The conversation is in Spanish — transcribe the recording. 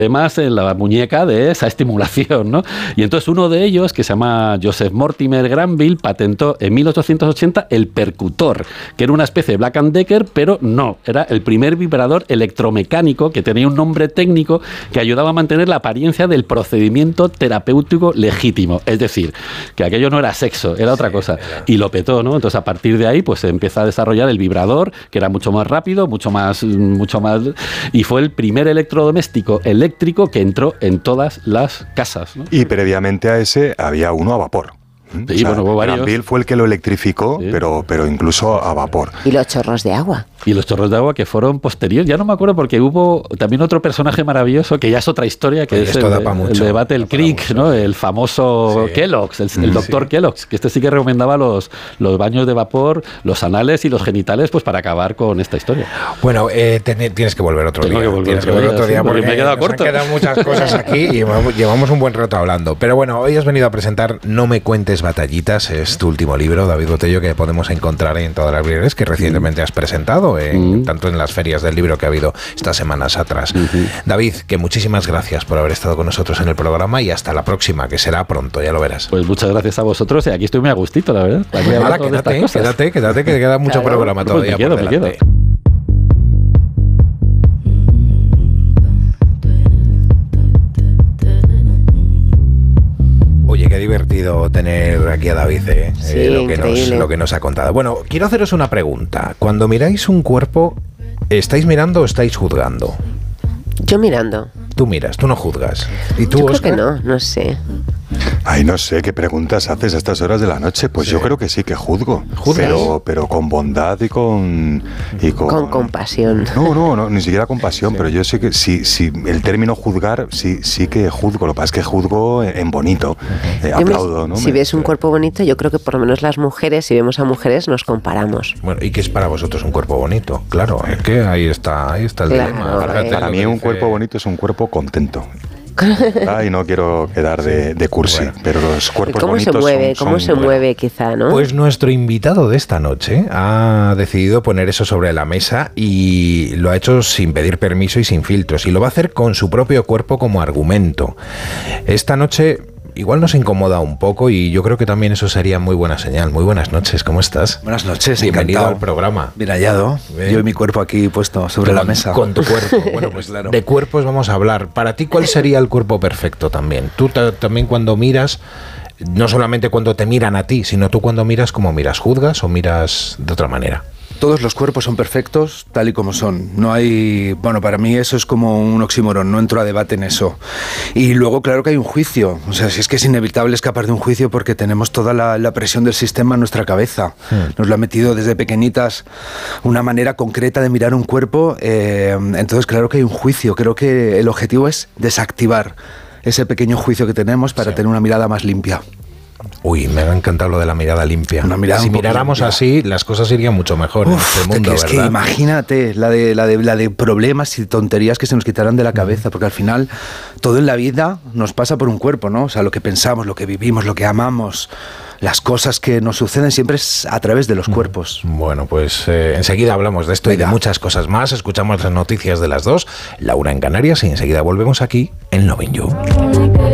Además, en la muñeca de esa estimulación, ¿no? Y entonces uno de ellos, que se llama Joseph Mortimer Granville, patentó en 1880 el percutor, que era una especie de Black & Decker, pero no, era el primer vibrador electromecánico que tenía un nombre técnico que ayudaba a mantener la apariencia del procedimiento terapéutico legítimo. Es decir, que aquello no era sexo, era otra cosa. Y lo petó, ¿no? Entonces, a partir de ahí, pues se empieza a desarrollar el vibrador, que era mucho más rápido, mucho más, y fue el primer electrodoméstico eléctrico que entró en todas las casas, ¿no? Y previamente a ese había uno a vapor. Sí, o sea, bueno, hubo varios. Granville fue el que lo electrificó, sí, pero incluso a vapor. Y los chorros de agua. Y los chorros de agua que fueron posteriores. Ya no me acuerdo porque hubo también otro personaje maravilloso que ya es otra historia, que es el de Battle Creek, ¿no? El famoso Kellogg's, el doctor Kellogg's, que sí que recomendaba los baños de vapor, los anales y los genitales, pues para acabar con esta historia. Bueno, tienes que volver otro día. Tienes que volver otro día porque me he quedado corto. Han quedado muchas cosas aquí y llevamos un buen rato hablando. Pero bueno, hoy has venido a presentar No me cuentes batallitas, es tu último libro, David Botello, que podemos encontrar en todas las librerías, que recientemente has presentado, tanto en las ferias del libro que ha habido estas semanas atrás. David, que muchísimas gracias por haber estado con nosotros en el programa y hasta la próxima, que será pronto, ya lo verás. Pues muchas gracias a vosotros y aquí estoy muy a gustito, la verdad. Ahora quédate, que queda mucho programa todavía. Me quedo. Oye, qué divertido tener aquí a David, sí, lo que nos ha contado. Bueno, quiero haceros una pregunta. Cuando miráis un cuerpo, ¿estáis mirando o estáis juzgando? Yo mirando. Tú miras, tú no juzgas. ¿Y tú, yo creo Óscar? que no sé. Ay, no sé, ¿qué preguntas haces a estas horas de la noche? Pues sí, yo creo que sí, que juzgo. Pero con bondad y con... Con compasión. No, ni siquiera compasión, pero yo sé que si el término juzgar, sí que juzgo. Lo que pasa es que juzgo en bonito. Aplaudo, ¿no? Si ves un cuerpo bonito, yo creo que por lo menos las mujeres, si vemos a mujeres, nos comparamos. Bueno, ¿y qué es para vosotros un cuerpo bonito? Claro, es que ahí está el dilema. Para mí un cuerpo bonito es un cuerpo contento. Y no quiero quedar de cursi, pero los cuerpos bonitos ¿Cómo se mueve quizá, no? Pues nuestro invitado de esta noche ha decidido poner eso sobre la mesa y lo ha hecho sin pedir permiso y sin filtros, y lo va a hacer con su propio cuerpo como argumento. Esta noche igual nos incomoda un poco y yo creo que también eso sería muy buena señal. Muy buenas noches, ¿cómo estás? Buenas noches, bienvenido encantado al programa. Bien hallado, yo y mi cuerpo aquí puesto sobre la mesa. Con tu cuerpo, bueno, pues claro. De cuerpos vamos a hablar. Para ti, ¿cuál sería el cuerpo perfecto también? Tú también cuando miras, no solamente cuando te miran a ti, sino tú cuando miras, ¿cómo miras? ¿Juzgas o miras de otra manera? Todos los cuerpos son perfectos tal y como son. No hay... Bueno, para mí eso es como un oxímoron, no entro a debate en eso. Y luego, claro que hay un juicio. O sea, si es que es inevitable escapar de un juicio porque tenemos toda la presión del sistema en nuestra cabeza. Nos lo ha metido desde pequeñitas una manera concreta de mirar un cuerpo. Entonces, claro que hay un juicio. Creo que el objetivo es desactivar ese pequeño juicio que tenemos para tener una mirada más limpia. Uy, me ha encantado lo de la mirada limpia. Si miráramos limpia, así, las cosas irían mucho mejor en este mundo, es ¿verdad? Que imagínate la de problemas y tonterías que se nos quitarán de la cabeza, porque al final todo en la vida nos pasa por un cuerpo, ¿no? O sea, lo que pensamos, lo que vivimos, lo que amamos, las cosas que nos suceden siempre es a través de los cuerpos. Bueno, pues enseguida hablamos de esto y de muchas cosas más. Escuchamos las noticias de las 2, Laura en Canarias, y enseguida volvemos aquí en Lovin' You.